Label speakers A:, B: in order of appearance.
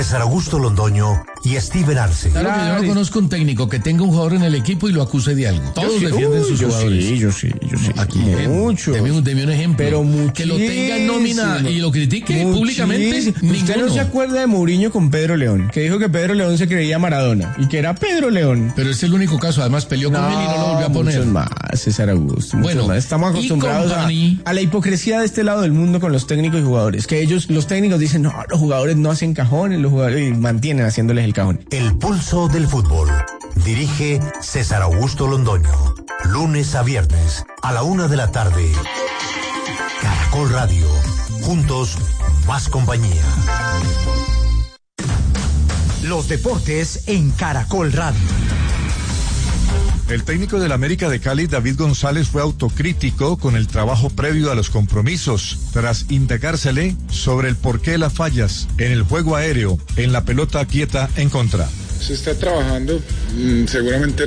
A: César Augusto Londoño y Steven Arce.
B: Claro que yo no conozco un técnico que tenga un jugador en el equipo y lo acuse de algo. Todos defienden sus jugadores.
C: Yo sí.
B: Aquí
C: Mucho.
B: deme un ejemplo.
C: Pero
B: que lo tenga en nómina y lo critique públicamente.
C: ¿Usted
B: Ninguno.
C: no se acuerda de Mourinho con Pedro León? Que dijo que Pedro León se creía Maradona y que era Pedro León.
B: Pero es el único caso. Además peleó con él y no lo volvió a poner.
C: Muchos más, César Augusto.
B: Bueno,
C: más. Estamos acostumbrados a la hipocresía de este lado del mundo con los técnicos y jugadores. Que los técnicos dicen, no, los jugadores no hacen cajones, los jugadores y mantienen haciéndoles el cajón.
A: El pulso del fútbol. Dirige César Augusto Londoño. Lunes a viernes a la 1 de la tarde. Caracol Radio. Juntos, más compañía.
D: Los deportes en Caracol Radio.
E: El técnico del América de Cali, David González, fue autocrítico con el trabajo previo a los compromisos, tras indagársele sobre el porqué de las fallas en el juego aéreo, en la pelota quieta en contra.
F: Se está trabajando, seguramente